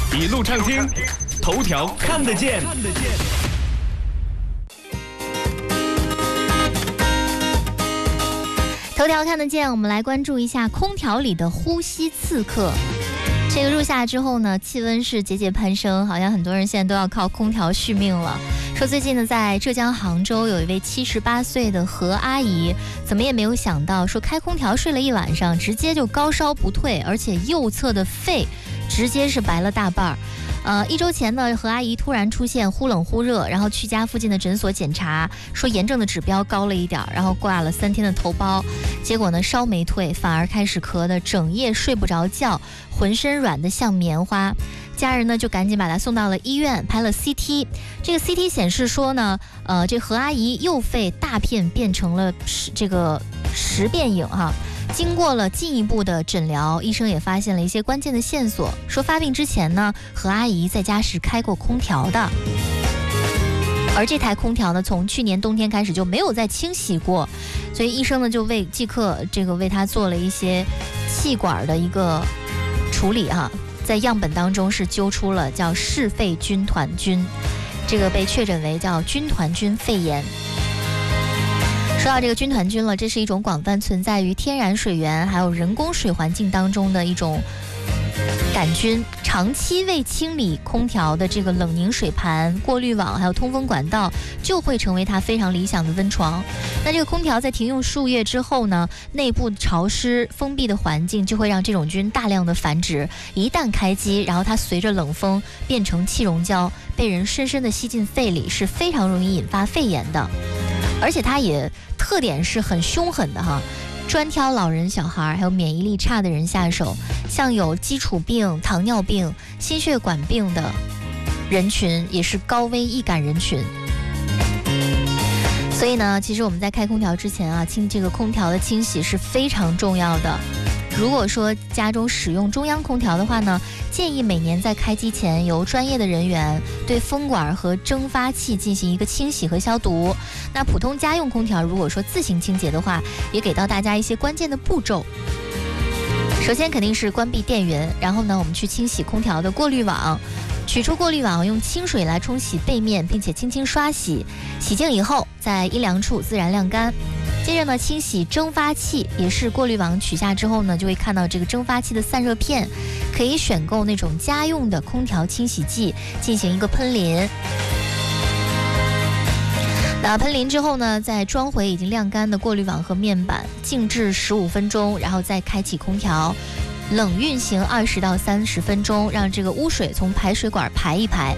一路畅听，头条看得见。 头条看得见，我们来关注一下空调里的呼吸刺客。这个入夏之后呢，气温是节节攀升，好像很多人现在都要靠空调续命了。说最近呢，在浙江杭州有一位78岁的何阿姨，怎么也没有想到，说开空调睡了一晚上，直接就高烧不退，而且右侧的肺直接是白了大半儿。1周前呢，何阿姨突然出现忽冷忽热，然后去家附近的诊所检查，说炎症的指标高了一点，然后挂了3天的头孢，结果呢烧没退，反而开始咳得整夜睡不着觉，浑身软得像棉花。家人呢就赶紧把她送到了医院，拍了 CT。这个 CT 显示说呢，这何阿姨右肺大片变成了实变影哈。经过了进一步的诊疗，医生也发现了一些关键的线索，说发病之前呢，何阿姨在家是开过空调的，而这台空调呢，从去年冬天开始就没有再清洗过，所以医生呢就即刻为她做了一些气管的一个处理哈，在样本当中是揪出了叫嗜肺军团菌，这个被确诊为叫军团菌肺炎。说到这个军团菌了，这是一种广泛存在于天然水源还有人工水环境当中的一种杆菌，长期未清理空调的这个冷凝水盘、过滤网还有通风管道，就会成为它非常理想的温床。那这个空调在停用数月之后呢，内部潮湿封闭的环境就会让这种菌大量的繁殖，一旦开机，然后它随着冷风变成气溶胶，被人深深的吸进肺里，是非常容易引发肺炎的。而且它也特点是很凶狠的哈，专挑老人、小孩还有免疫力差的人下手，像有基础病、糖尿病、心血管病的人群也是高危易感人群。所以呢，其实我们在开空调之前啊，这个空调的清洗是非常重要的。如果说家中使用中央空调的话呢，建议每年在开机前由专业的人员对风管和蒸发器进行一个清洗和消毒。那普通家用空调如果说自行清洁的话，也给到大家一些关键的步骤。首先肯定是关闭电源，然后呢我们去清洗空调的过滤网，取出过滤网，用清水来冲洗背面，并且轻轻刷洗，洗净以后在阴凉处自然晾干。接着呢，清洗蒸发器，也是过滤网取下之后呢，就会看到这个蒸发器的散热片，可以选购那种家用的空调清洗剂进行一个喷淋。那喷淋之后呢，再装回已经晾干的过滤网和面板，静置15分钟，然后再开启空调，冷运行20到30分钟，让这个污水从排水管排一排。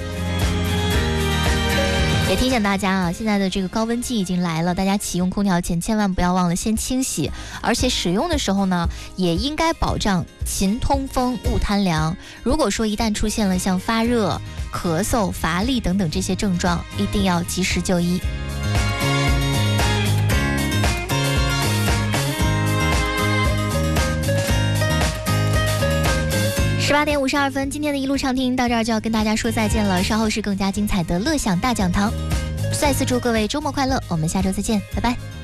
也提醒大家啊，现在的这个高温季已经来了，大家启用空调前千万不要忘了先清洗，而且使用的时候呢，也应该保障勤通风勿贪凉。如果说一旦出现了像发热、咳嗽、乏力等等这些症状，一定要及时就医。18点52分，今天的一路畅听到这儿就要跟大家说再见了。稍后是更加精彩的乐享大讲堂。再次祝各位周末快乐，我们下周再见，拜拜。